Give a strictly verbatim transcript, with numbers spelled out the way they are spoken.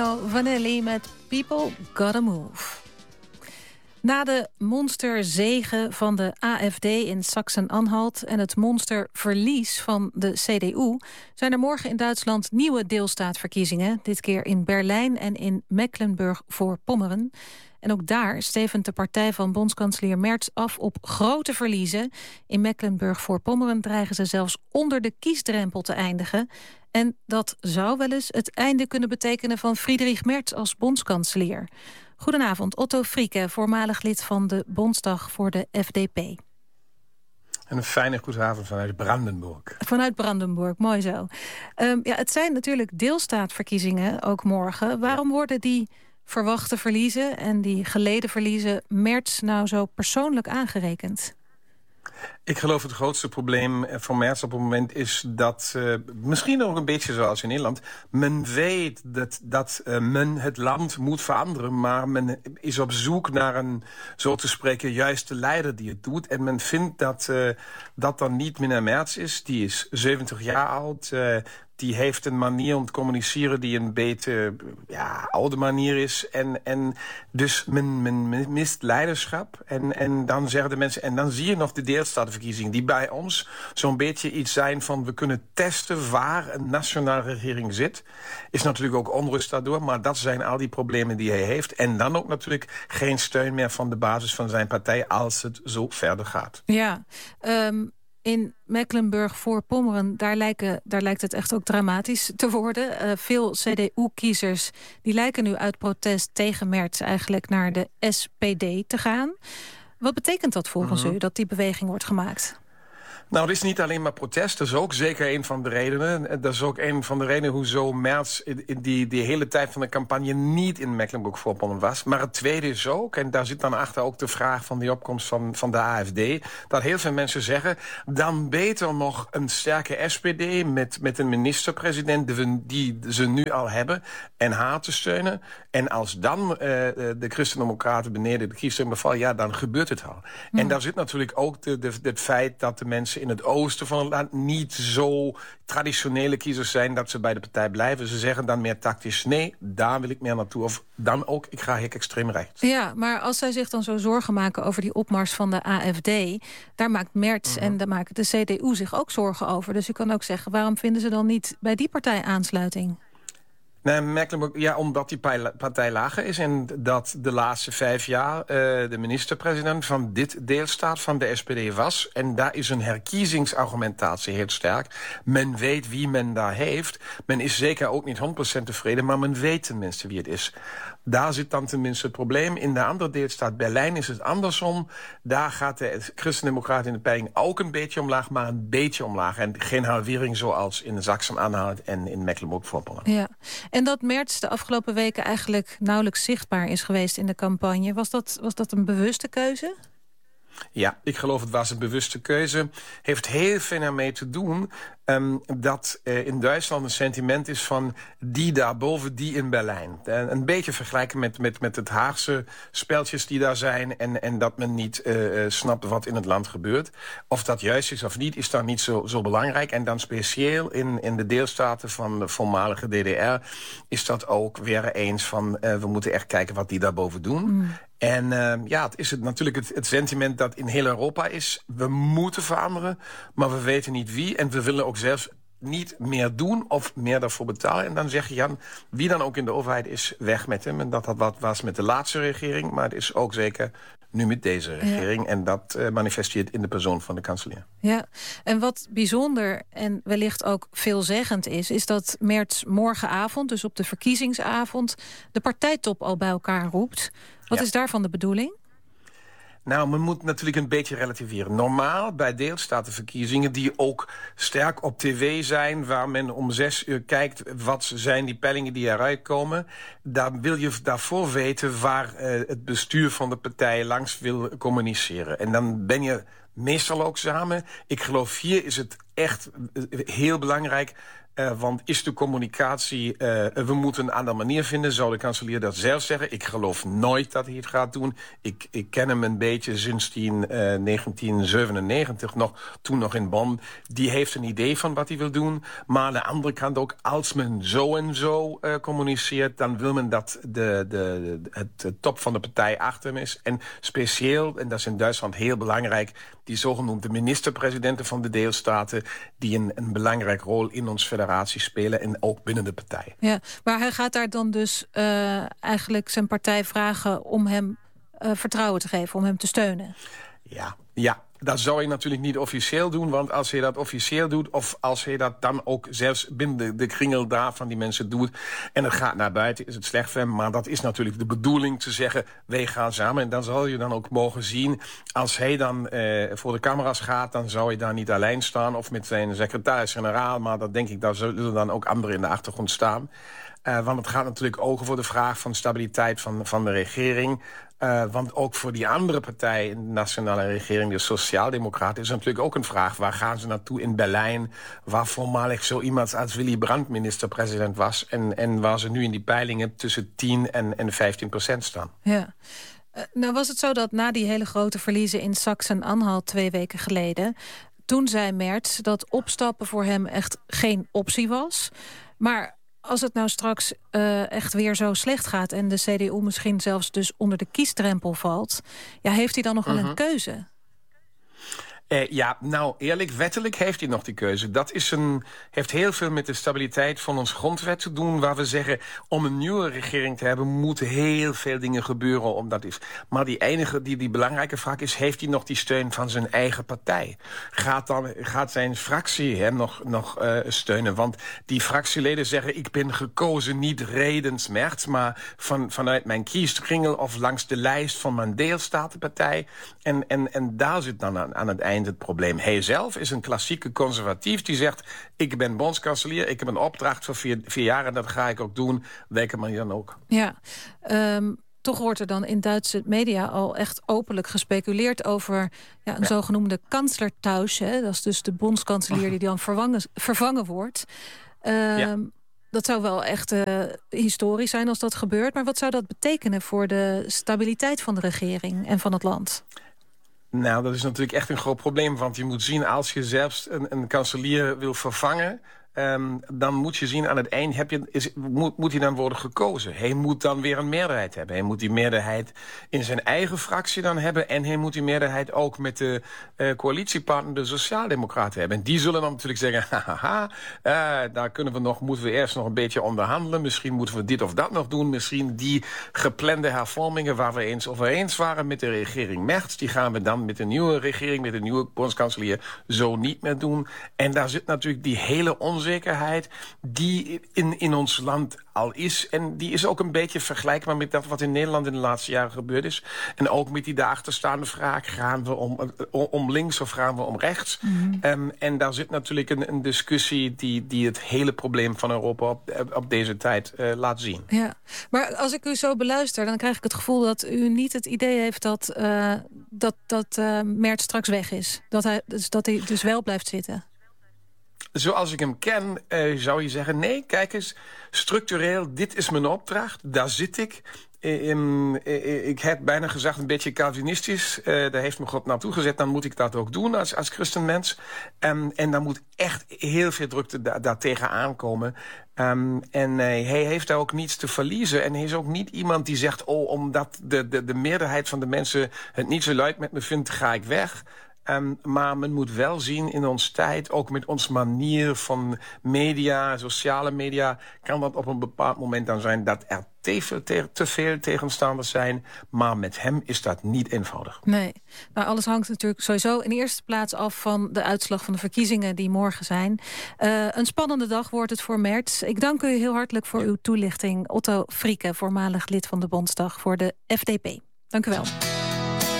Vanelli met People Gotta Move. Na de monsterzege van de A F D in Sachsen-Anhalt en het monsterverlies van de C D U zijn er morgen in Duitsland nieuwe deelstaatverkiezingen. Dit keer in Berlijn en in Mecklenburg-Voorpommeren. En ook daar stevend de partij van bondskanselier Merz af op grote verliezen. In Mecklenburg-Voorpommeren dreigen ze zelfs onder de kiesdrempel te eindigen. En dat zou wel eens het einde kunnen betekenen van Friedrich Merz als bondskanselier. Goedenavond, Otto Frieke, voormalig lid van de Bondsdag voor de F D P. En een fijne goedenavond vanuit Brandenburg. Vanuit Brandenburg, mooi zo. Um, ja, het zijn natuurlijk deelstaatverkiezingen, ook morgen. Waarom ja. worden die verwachte verliezen en die geleden verliezen Merz nou zo persoonlijk aangerekend? Ik geloof het grootste probleem voor Merz op het moment is dat, uh, misschien ook een beetje zoals in Nederland, men weet dat, dat uh, men het land moet veranderen, maar men is op zoek naar een, zo te spreken, juiste leider die het doet. En men vindt dat uh, dat dan niet meneer Merz is, die is zeventig jaar oud, uh, die heeft een manier om te communiceren die een beetje ja, oude manier is. En, en dus men, men mist leiderschap. En, en dan zeggen de mensen, en dan zie je nog de deelstatenverkiezingen die bij ons zo'n beetje iets zijn van we kunnen testen waar een nationale regering zit. Is natuurlijk ook onrust daardoor, maar dat zijn al die problemen die hij heeft. En dan ook natuurlijk geen steun meer van de basis van zijn partij als het zo verder gaat. Ja, um... in Mecklenburg-Voorpommeren, daar, lijken, daar lijkt het echt ook dramatisch te worden. Uh, veel C D U-kiezers die lijken nu uit protest tegen Merz eigenlijk naar de S P D te gaan. Wat betekent dat volgens mm-hmm. u, dat die beweging wordt gemaakt? Nou, het is niet alleen maar protest. Dat is ook zeker een van de redenen. Dat is ook een van de redenen hoezo Merz in die, die hele tijd van de campagne niet in Mecklenburg-Voorpommern was. Maar het tweede is ook, en daar zit dan achter ook de vraag van die opkomst van, van de A F D, dat heel veel mensen zeggen, dan beter nog een sterke S P D met, met een minister-president die, die ze nu al hebben en haar te steunen. En als dan uh, de Christen-Democraten beneden de kiesdrempel vallen, ja, dan gebeurt het al. Hmm. En daar zit natuurlijk ook de, de, het feit dat de mensen in het oosten van het land niet zo traditionele kiezers zijn dat ze bij de partij blijven. Ze zeggen dan meer tactisch, nee, daar wil ik meer naartoe. Of dan ook, ik ga heel extreem rechts. Ja, maar als zij zich dan zo zorgen maken over die opmars van de A F D, daar maakt Merz uh-huh. en daar maken de C D U zich ook zorgen over. Dus u kan ook zeggen, waarom vinden ze dan niet bij die partij aansluiting? Nee, Mecklenburg, ja, omdat die partij lager is en dat de laatste vijf jaar uh, de minister-president van dit deelstaat van de S P D was. En daar is een herkiezingsargumentatie heel sterk. Men weet wie men daar heeft. Men is zeker ook niet honderd procent tevreden, maar men weet tenminste wie het is. Daar zit dan tenminste het probleem. In de andere deelstaat Berlijn is het andersom. Daar gaat de Christen-Democraten in de peiling ook een beetje omlaag, maar een beetje omlaag. En geen halvering zoals in Sachsen-Anhalt en in Mecklenburg-Vorpommern. Ja. En dat Merz de afgelopen weken eigenlijk nauwelijks zichtbaar is geweest in de campagne, was dat, was dat een bewuste keuze? Ja, ik geloof het was een bewuste keuze. Heeft heel veel ermee te doen um, dat uh, in Duitsland een sentiment is van die daarboven, die in Berlijn. Uh, een beetje vergelijken met, met, met het Haagse speltjes die daar zijn en, en dat men niet uh, snapt wat in het land gebeurt. Of dat juist is of niet, is dan niet zo, zo belangrijk. En dan speciaal in, in de deelstaten van de voormalige D D R is dat ook weer eens van uh, we moeten echt kijken wat die daarboven doen. Mm. En uh, ja, het is het, natuurlijk het, het sentiment dat in heel Europa is, we moeten veranderen, maar we weten niet wie. En we willen ook zelfs niet meer doen of meer daarvoor betalen. En dan zeg je, Jan, wie dan ook in de overheid is, weg met hem. En dat had wat was met de laatste regering, maar het is ook zeker nu met deze regering. Ja. En dat uh, manifesteert in de persoon van de kanselier. Ja, en wat bijzonder en wellicht ook veelzeggend is, is dat Merz morgenavond, dus op de verkiezingsavond, de partijtop al bij elkaar roept. Wat ja. is daarvan de bedoeling? Nou, men moet natuurlijk een beetje relativeren. Normaal bij deelstatenverkiezingen die ook sterk op tv zijn, waar men om zes uur kijkt wat zijn die peilingen die eruit komen, daar wil je daarvoor weten waar uh, het bestuur van de partij langs wil communiceren. En dan ben je meestal ook samen. Ik geloof hier is het echt heel belangrijk Uh, want is de communicatie... Uh, we moeten een andere manier vinden. Zou de kanselier dat zelf zeggen? Ik geloof nooit dat hij het gaat doen. Ik, ik ken hem een beetje sinds die, uh, negentien zevenennegentig, nog, toen nog in Bonn. Die heeft een idee van wat hij wil doen. Maar aan de andere kant ook, als men zo en zo uh, communiceert... dan wil men dat de, de, de, het de top van de partij achter hem is. En specieel, en dat is in Duitsland heel belangrijk... die zogenoemde minister-presidenten van de deelstaten... die een, een belangrijke rol in onze federatie spelen... en ook binnen de partij. Ja, maar hij gaat daar dan dus uh, eigenlijk zijn partij vragen... om hem uh, vertrouwen te geven, om hem te steunen. Ja, ja. Dat zou je natuurlijk niet officieel doen, want als hij dat officieel doet... of als hij dat dan ook zelfs binnen de, de kringel daar van die mensen doet... en het gaat naar buiten, is het slecht voor hem. Maar dat is natuurlijk de bedoeling te zeggen, wij gaan samen. En dan zal je dan ook mogen zien, als hij dan eh, voor de camera's gaat... dan zou hij daar niet alleen staan of met zijn secretaris-generaal... maar dat denk ik, daar zullen dan ook anderen in de achtergrond staan. Uh, want het gaat natuurlijk ook over de vraag van stabiliteit van, van de regering... Uh, want ook voor die andere partij in de nationale regering, de Sociaaldemocraten... is natuurlijk ook een vraag, waar gaan ze naartoe in Berlijn... waar voormalig zo iemand als Willy Brandt minister-president was... En, en waar ze nu in die peilingen tussen tien en, en vijftien procent staan. Ja. Uh, nou was het zo dat na die hele grote verliezen in Sachsen-Anhalt twee weken geleden... toen zei Merz dat opstappen voor hem echt geen optie was. Maar... als het nou straks uh, echt weer zo slecht gaat... en de C D U misschien zelfs dus onder de kiesdrempel valt... ja, heeft hij dan nog wel uh-huh. een keuze? Uh, ja, nou eerlijk, wettelijk heeft hij nog die keuze. Dat is een, heeft heel veel met de stabiliteit van ons grondwet te doen... waar we zeggen, om een nieuwe regering te hebben... moeten heel veel dingen gebeuren. Omdat is. Maar die enige, die, die belangrijke vraag is... heeft hij nog die steun van zijn eigen partij? Gaat, dan, gaat zijn fractie hem nog, nog uh, steunen? Want die fractieleden zeggen... ik ben gekozen niet redens Merz... maar van, vanuit mijn kieskringel of langs de lijst van mijn deelstatenpartij. En, en, en daar zit dan aan, aan het eind het probleem. Hij zelf is een klassieke conservatief die zegt... ik ben bondskanselier, ik heb een opdracht voor vier, vier jaar... en dat ga ik ook doen, welke manier dan ook. Ja, um, toch wordt er dan in Duitse media al echt openlijk gespeculeerd... over ja, een ja. zogenoemde kanslertausch. Hè? Dat is dus de bondskanselier die dan vervangen, vervangen wordt. Um, ja. Dat zou wel echt uh, historisch zijn als dat gebeurt. Maar wat zou dat betekenen voor de stabiliteit van de regering en van het land? Nou, dat is natuurlijk echt een groot probleem. Want je moet zien, als je zelfs een, een kanselier wil vervangen... Um, dan moet je zien, aan het eind heb je, is, moet, moet hij dan worden gekozen. Hij moet dan weer een meerderheid hebben. Hij moet die meerderheid in zijn eigen fractie dan hebben... en hij moet die meerderheid ook met de uh, coalitiepartner, de Sociaaldemocraten hebben. En die zullen dan natuurlijk zeggen... haha, uh, daar kunnen we nog, moeten we eerst nog een beetje onderhandelen. Misschien moeten we dit of dat nog doen. Misschien die geplande hervormingen waar we eens over eens waren... met de regering Merz, die gaan we dan met de nieuwe regering... met de nieuwe bondskanselier zo niet meer doen. En daar zit natuurlijk die hele onzekerheid... onzekerheid die in, in ons land al is. En die is ook een beetje vergelijkbaar met dat wat in Nederland in de laatste jaren gebeurd is. En ook met die daarachterstaande vraag, gaan we om, om links of gaan we om rechts? Mm-hmm. Um, en daar zit natuurlijk een, een discussie die, die het hele probleem van Europa op, op deze tijd uh, laat zien. Ja, maar als ik u zo beluister, dan krijg ik het gevoel dat u niet het idee heeft dat, uh, dat, dat uh, Merz straks weg is. Dat hij, dus, dat hij dus wel blijft zitten. Zoals ik hem ken, uh, zou je zeggen... nee, kijk eens, structureel, dit is mijn opdracht, daar zit ik... In, in, ik heb bijna gezegd een beetje Calvinistisch. Uh, daar heeft me God naartoe gezet. Dan moet ik dat ook doen als, als christenmens. Um, en dan moet echt heel veel drukte da daartegen aankomen. Um, en uh, hij heeft daar ook niets te verliezen. En hij is ook niet iemand die zegt... oh, omdat de, de, de meerderheid van de mensen het niet zo luid met me vindt... ga ik weg. Um, maar men moet wel zien in ons tijd, ook met onze manier van media, sociale media... kan dat op een bepaald moment dan zijn dat er te veel, te, te veel tegenstanders zijn. Maar met hem is dat niet eenvoudig. Nee, nou, alles hangt natuurlijk sowieso in de eerste plaats af... van de uitslag van de verkiezingen die morgen zijn. Uh, een spannende dag wordt het voor Merz. Ik dank u heel hartelijk voor ja. uw toelichting. Otto Frieke, voormalig lid van de Bondsdag voor de F D P. Dank u wel.